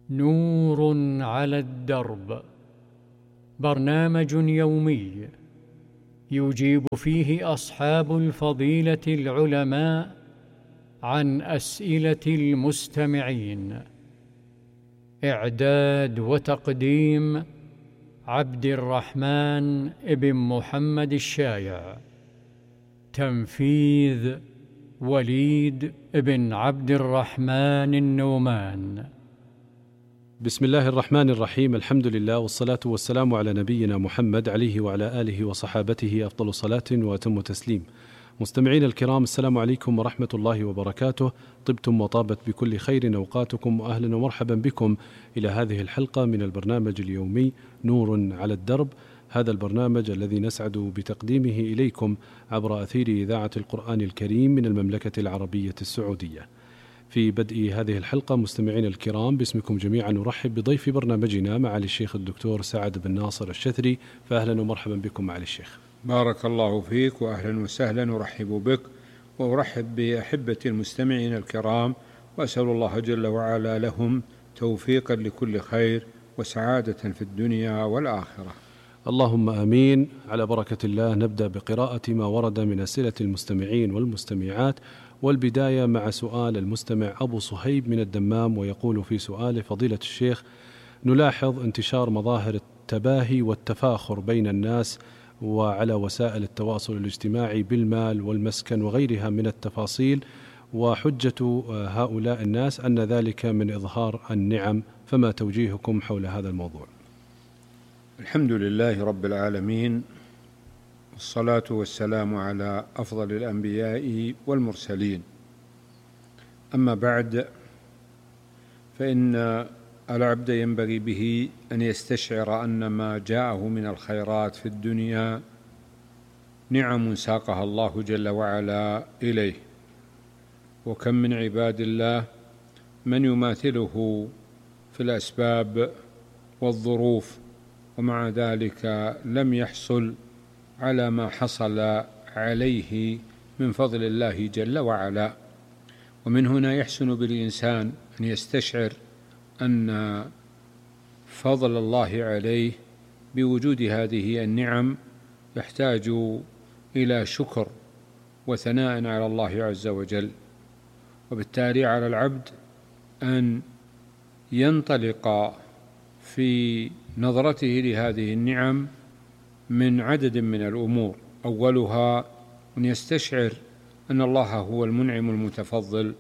نور على الدرب، برنامج يومي يجيب فيه أصحاب الفضيلة العلماء عن أسئلة المستمعين. إعداد وتقديم عبد الرحمن بن محمد الشايع. تنفيذ وليد بن عبد الرحمن النومان. بسم الله الرحمن الرحيم. الحمد لله والصلاة والسلام على نبينا محمد عليه وعلى آله وصحابته أفضل صلاة وأتم تسليم. مستمعين الكرام، السلام عليكم ورحمة الله وبركاته. طبتم وطابت بكل خير أوقاتكم، وأهلا ومرحبا بكم إلى هذه الحلقة من البرنامج اليومي نور على الدرب. هذا البرنامج الذي نسعد بتقديمه إليكم عبر أثير إذاعة القرآن الكريم من المملكة العربية السعودية. في بدء هذه الحلقة مستمعين الكرام، باسمكم جميعا نرحب بضيف برنامجنا معالي الشيخ الدكتور سعد بن ناصر الشثري، فأهلا ومرحبا بكم معالي الشيخ. بارك الله فيك وأهلا وسهلا، نرحب بك وأرحب بأحبة المستمعين الكرام، وأسأل الله جل وعلا لهم توفيقا لكل خير وسعادة في الدنيا والآخرة. اللهم آمين. على بركة الله نبدأ بقراءة ما ورد من أسئلة المستمعين والمستمعات، والبداية مع سؤال المستمع أبو صهيب من الدمام، ويقول في سؤاله: فضيلة الشيخ، نلاحظ انتشار مظاهر التباهي والتفاخر بين الناس وعلى وسائل التواصل الاجتماعي بالمال والمسكن وغيرها من التفاصيل، وحجة هؤلاء الناس أن ذلك من إظهار النعم، فما توجيهكم حول هذا الموضوع؟ الحمد لله رب العالمين، والصلاة والسلام على أفضل الأنبياء والمرسلين. أما بعد، فإن العبد ينبغي به أن يستشعر أن ما جاءه من الخيرات في الدنيا نعم ساقها الله جل وعلا إليه، وكم من عباد الله من يماثله في الأسباب والظروف، ومع ذلك لم يحصل على ما حصل عليه من فضل الله جل وعلا. ومن هنا يحسن بالإنسان أن يستشعر أن فضل الله عليه بوجود هذه النعم يحتاج إلى شكر وثناء على الله عز وجل، وبالتالي على العبد أن ينطلق في نظرته لهذه النعم من عدد من الأمور. أولها أن يستشعر أن الله هو المنعم المتفضل،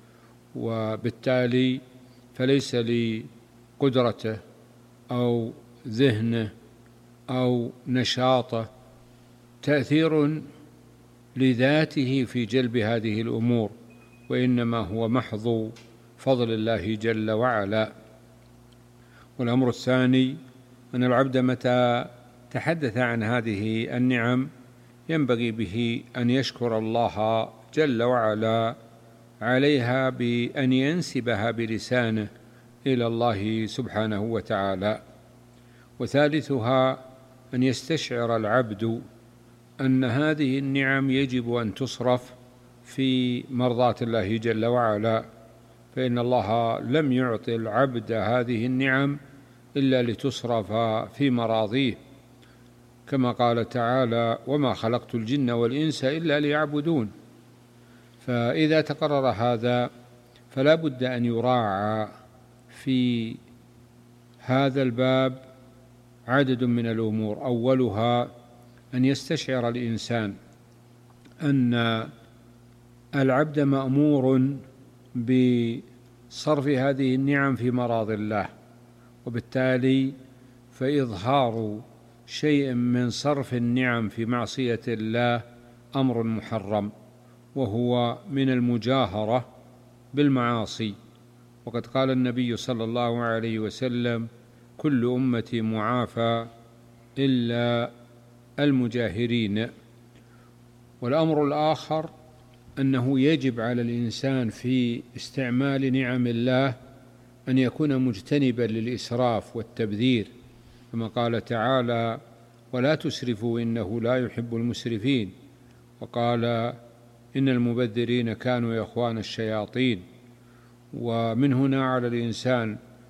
وبالتالي فليس لقدرته أو ذهنه أو نشاطه تأثير لذاته في جلب هذه الأمور، وإنما هو محض فضل الله جل وعلا. والأمر الثاني أن العبد متى تحدث عن هذه النعم ينبغي به أن يشكر الله جل وعلا عليها بأن ينسبها بلسانه إلى الله سبحانه وتعالى. وثالثها أن يستشعر العبد أن هذه النعم يجب أن تصرف في مرضاة الله جل وعلا، فإن الله لم يعطي العبد هذه النعم إلا لتصرف في مراضيه، كما قال تعالى: وما خلقت الجن والإنس إلا ليعبدون. فإذا تقرر هذا فلا بد أن يراعى في هذا الباب عدد من الأمور. أولها أن يستشعر الإنسان أن العبد مأمور بصرف هذه النعم في مراضي الله، وبالتالي فإظهار شيء من صرف النعم في معصية الله أمر محرم، وهو من المجاهرة بالمعاصي. وقد قال النبي صلى الله عليه وسلم: كل أمتي معافى إلا المجاهرين. والأمر الآخر أنه يجب على الإنسان في استعمال نعم الله أن يكون مجتنبا للإسراف والتبذير، كما قال تعالى: ولا تسرفوا إنه لا يحب المسرفين. وقال: إن المبذرين كانوا إخوان الشياطين. ومن هنا على الإنسان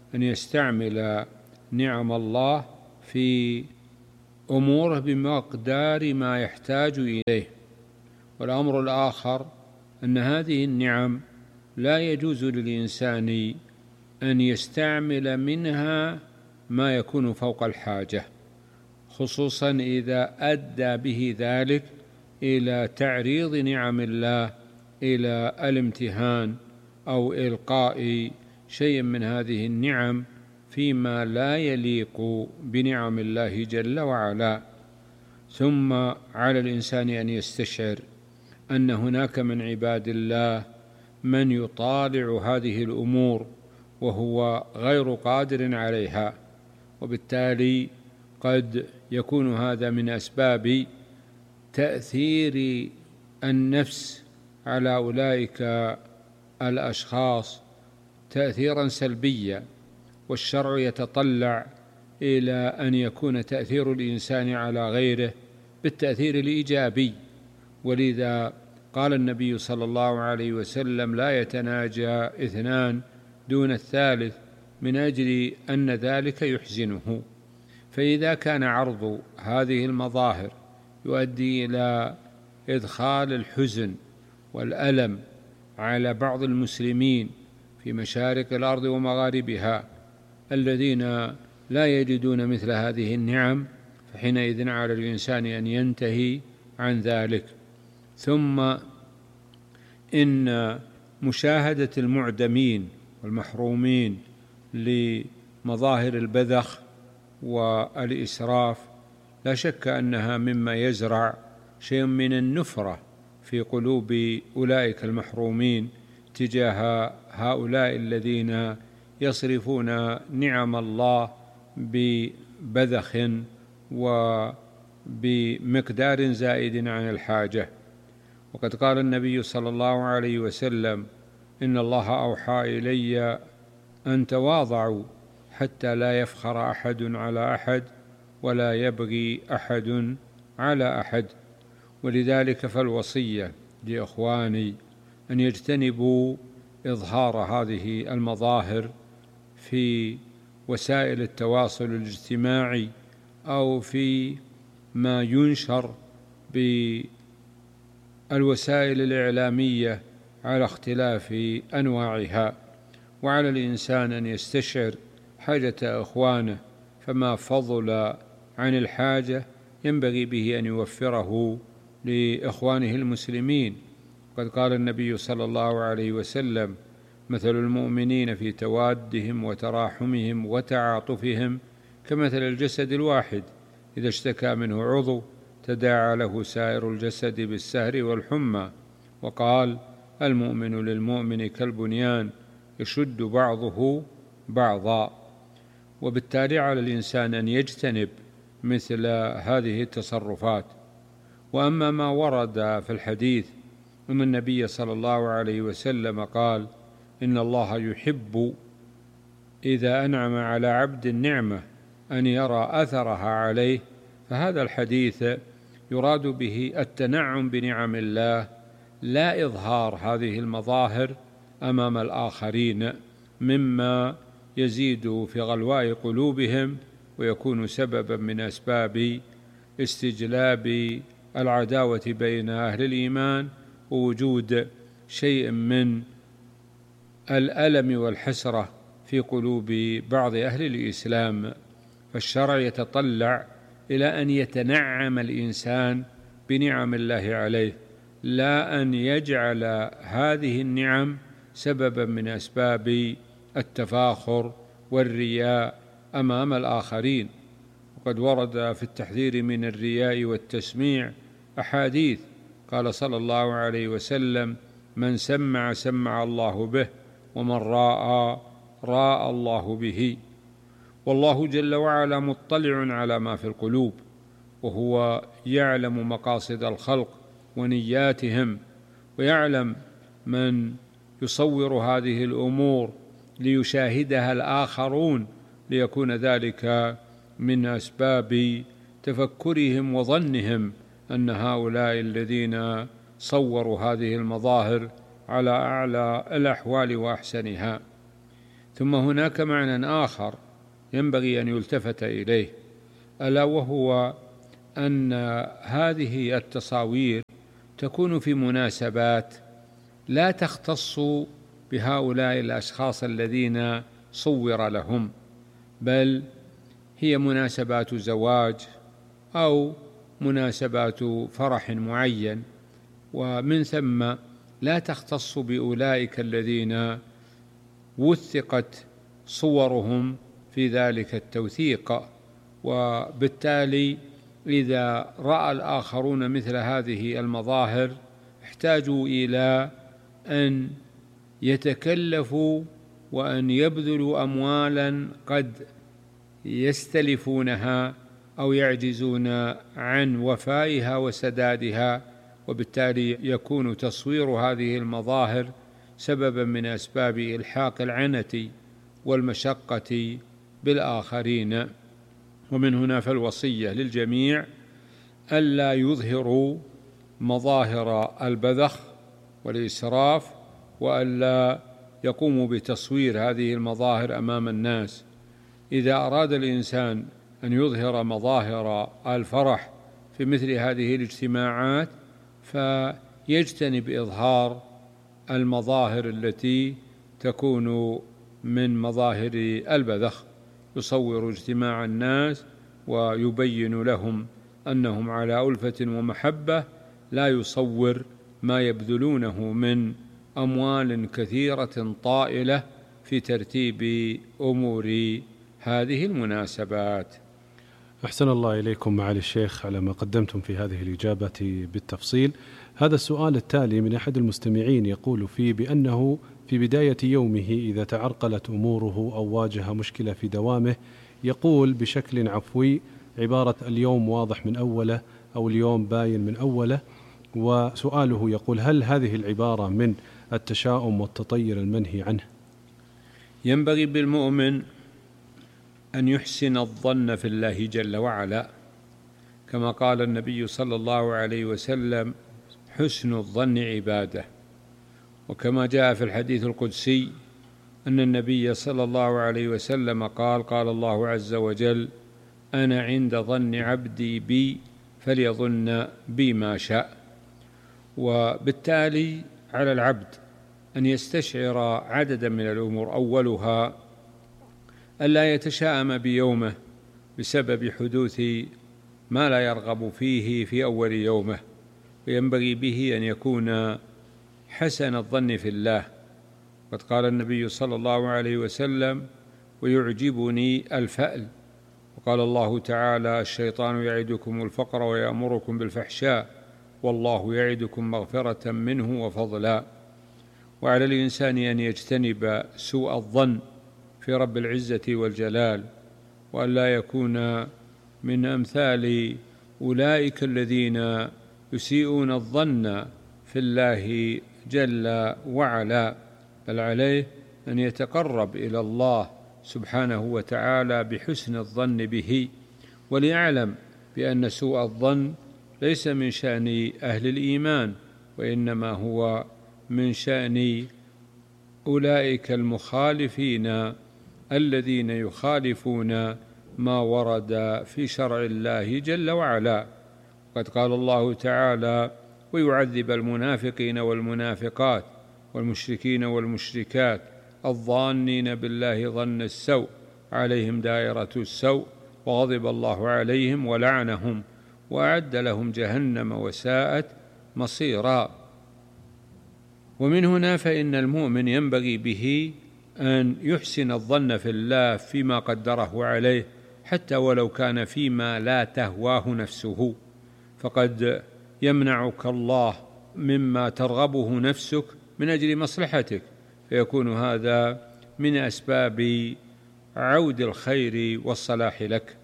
أن يستعمل نعم الله في أموره بمقدار ما يحتاج إليه. والأمر الآخر أن هذه النعم لا يجوز للإنسان أن يستعمل منها ما يكون فوق الحاجة، خصوصا إذا أدى به ذلك إلى تعريض نعم الله إلى الامتهان أو إلقاء شيء من هذه النعم فيما لا يليق بنعم الله جل وعلا. ثم على الإنسان أن يستشعر أن هناك من عباد الله من يطالع هذه الأمور وهو غير قادر عليها، وبالتالي قد يكون هذا من أسباب تأثير النفس على أولئك الأشخاص تأثيرا سلبيا، والشرع يتطلع إلى أن يكون تأثير الإنسان على غيره بالتأثير الإيجابي. ولذا قال النبي صلى الله عليه وسلم: لا يتناجى اثنان دون الثالث، من أجل أن ذلك يحزنه. فإذا كان عرض هذه المظاهر يؤدي إلى إدخال الحزن والألم على بعض المسلمين في مشارق الأرض ومغاربها الذين لا يجدون مثل هذه النعم، فحينئذ على الإنسان أن ينتهي عن ذلك. ثم إن مشاهدة المعدمين والمحرومين لمظاهر البذخ والإسراف لا شك أنها مما يزرع شيء من النفرة في قلوب أولئك المحرومين تجاه هؤلاء الذين يصرفون نعم الله ببذخ وبمقدار زائد عن الحاجة. وقد قال النبي صلى الله عليه وسلم: إن الله أوحى إلي أن تواضعوا حتى لا يفخر أحد على أحد ولا يبغي أحد على أحد. ولذلك فالوصية لإخواني أن يجتنبوا إظهار هذه المظاهر في وسائل التواصل الاجتماعي أو في ما ينشر بالوسائل الإعلامية على اختلاف أنواعها. وعلى الإنسان أن يستشعر حاجة إخوانه، فما فضل عن الحاجة ينبغي به أن يوفره لإخوانه المسلمين. قد قال النبي صلى الله عليه وسلم: مثل المؤمنين في توادهم وتراحمهم وتعاطفهم كمثل الجسد الواحد إذا اشتكى منه عضو تداعى له سائر الجسد بالسهر والحمى. وقال: المؤمن للمؤمن كالبنيان يشد بعضه بعضا. وبالتالي على الإنسان أن يجتنب مثل هذه التصرفات. وأما ما ورد في الحديث أن النبي صلى الله عليه وسلم قال: إن الله يحب إذا أنعم على عبد النعمة أن يرى أثرها عليه، فهذا الحديث يراد به التنعم بنعم الله، لا إظهار هذه المظاهر أمام الآخرين، مما يزيد في غلواء قلوبهم ويكون سببا من أسباب استجلاب العداوة بين أهل الإيمان ووجود شيء من الألم والحسرة في قلوب بعض أهل الإسلام. فالشرع يتطلع إلى أن يتنعم الإنسان بنعم الله عليه، لا أن يجعل هذه النعم سببا من أسباب التفاخر والرياء أمام الآخرين. وقد ورد في التحذير من الرياء والتسميع أحاديث. قال صلى الله عليه وسلم: من سمع سمع الله به، ومن راى راى الله به. والله جل وعلا مطلع على ما في القلوب، وهو يعلم مقاصد الخلق ونياتهم، ويعلم من يصور هذه الأمور ليشاهدها الآخرون، ليكون ذلك من أسباب تفكرهم وظنهم أن هؤلاء الذين صوروا هذه المظاهر على أعلى الأحوال وأحسنها. ثم هناك معنى آخر ينبغي أن يلتفت إليه، ألا وهو أن هذه التصاوير تكون في مناسبات لا تختص بهؤلاء الأشخاص الذين صور لهم، بل هي مناسبات زواج أو مناسبات فرح معين، ومن ثم لا تختص بأولئك الذين وثقت صورهم في ذلك التوثيق. وبالتالي إذا رأى الآخرون مثل هذه المظاهر احتاجوا إلى أن يتكلفوا وأن يبذلوا أموالا قد يستلفونها أو يعجزون عن وفائها وسدادها، وبالتالي يكون تصوير هذه المظاهر سببا من أسباب إلحاق العنة والمشقة بالآخرين. ومن هنا فالوصية للجميع ألا يظهروا مظاهر البذخ والإسراف، وألا يقوموا بتصوير هذه المظاهر أمام الناس. إذا أراد الإنسان أن يظهر مظاهر الفرح في مثل هذه الاجتماعات فيجتنب إظهار المظاهر التي تكون من مظاهر البذخ، يصور اجتماع الناس ويبين لهم أنهم على ألفة ومحبة، لا يصور ما يبذلونه من أموال كثيرة طائلة في ترتيب أمور هذه المناسبات. أحسن الله إليكم معالي الشيخ على ما قدمتم في هذه الإجابة بالتفصيل. هذا السؤال التالي من أحد المستمعين يقول فيه بأنه في بداية يومه إذا تعرقلت أموره أو واجه مشكلة في دوامه يقول بشكل عفوي عبارة اليوم واضح من أوله أو اليوم باين من أوله، وسؤاله يقول هل هذه العبارة من التشاؤم والتطير المنهي عنه؟ ينبغي بالمؤمن أن يحسن الظن في الله جل وعلا، كما قال النبي صلى الله عليه وسلم حسن الظن عبادة، وكما جاء في الحديث القدسي أن النبي صلى الله عليه وسلم قال الله عز وجل أنا عند ظن عبدي بي فليظن بي ما شاء. وبالتالي على العبد أن يستشعر عددا من الأمور، أولها ألا يتشائم بيومه بسبب حدوث ما لا يرغب فيه في أول يومه، وينبغي به أن يكون حسن الظن في الله. قد قال النبي صلى الله عليه وسلم ويعجبني الفأل، وقال الله تعالى الشيطان يعدكم الفقر ويأمركم بالفحشاء والله يعدكم مغفرة منه وفضلا. وعلى الإنسان أن يجتنب سوء الظن في رب العزة والجلال، وأن لا يكون من أمثال أولئك الذين يسيئون الظن في الله جل وعلا، بل عليه أن يتقرب إلى الله سبحانه وتعالى بحسن الظن به، وليعلم بأن سوء الظن ليس من شأن أهل الإيمان، وإنما هو من شأن أولئك المخالفين الذين يخالفون ما ورد في شرع الله جل وعلا. قد قال الله تعالى ويعذب المنافقين والمنافقات والمشركين والمشركات الظانين بالله ظن السوء عليهم دائرة السوء وغضب الله عليهم ولعنهم وأعد لهم جهنم وساءت مصيرا. ومن هنا فإن المؤمن ينبغي به أن يحسن الظن في الله فيما قدره عليه، حتى ولو كان فيما لا تهواه نفسه، فقد يمنعك الله مما ترغبه نفسك من أجل مصلحتك، فيكون هذا من أسباب عود الخير والصلاح لك.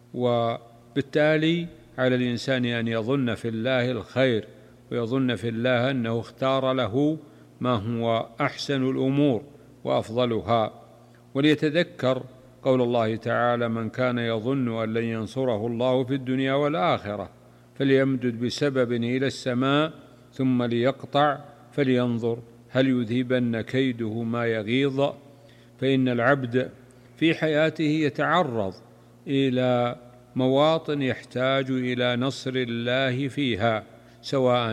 وبالتالي على الإنسان أن يظن في الله الخير، ويظن في الله أنه اختار له ما هو أحسن الأمور وأفضلها، وليتذكر قول الله تعالى من كان يظن أن لن ينصره الله في الدنيا والآخرة فليمدد بسبب إلى السماء ثم ليقطع فلينظر هل يذهبن كيده ما يغيظ فإن العبد في حياته يتعرض إلى مواطن يحتاج إلى نصر الله فيها، سواء